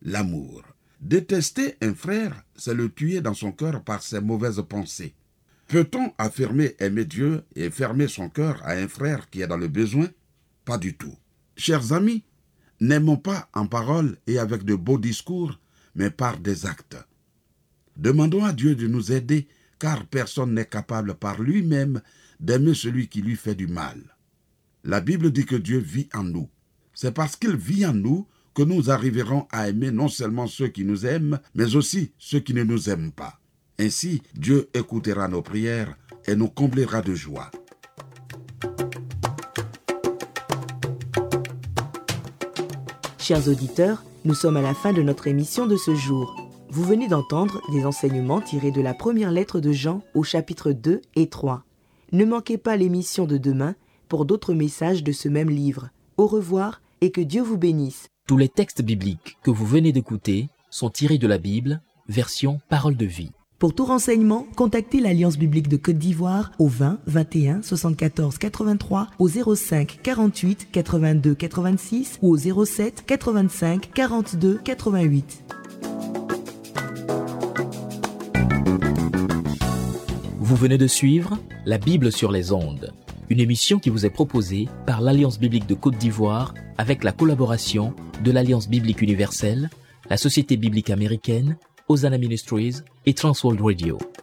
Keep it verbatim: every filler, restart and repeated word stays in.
l'amour. Détester un frère, c'est le tuer dans son cœur par ses mauvaises pensées. Peut-on affirmer aimer Dieu et fermer son cœur à un frère qui est dans le besoin? Pas du tout. Chers amis, n'aimons pas en parole et avec de beaux discours, mais par des actes. Demandons à Dieu de nous aider, car personne n'est capable par lui-même d'aimer celui qui lui fait du mal. La Bible dit que Dieu vit en nous. C'est parce qu'il vit en nous que nous arriverons à aimer non seulement ceux qui nous aiment, mais aussi ceux qui ne nous aiment pas. Ainsi, Dieu écoutera nos prières et nous comblera de joie. Chers auditeurs, nous sommes à la fin de notre émission de ce jour. Vous venez d'entendre des enseignements tirés de la première lettre de Jean au chapitre deux et trois. Ne manquez pas l'émission de demain pour d'autres messages de ce même livre. Au revoir et que Dieu vous bénisse. Tous les textes bibliques que vous venez d'écouter sont tirés de la Bible, version Parole de vie. Pour tout renseignement, contactez l'Alliance biblique de Côte d'Ivoire au vingt vingt et un soixante-quatorze quatre-vingt-trois, au zéro cinq quarante-huit quatre-vingt-deux quatre-vingt-six ou au zéro sept quatre-vingt-cinq quarante-deux quatre-vingt-huit. Vous venez de suivre La Bible sur les ondes, une émission qui vous est proposée par l'Alliance biblique de Côte d'Ivoire avec la collaboration de l'Alliance biblique universelle, la Société biblique américaine, Hosanna Ministries et Transworld Radio.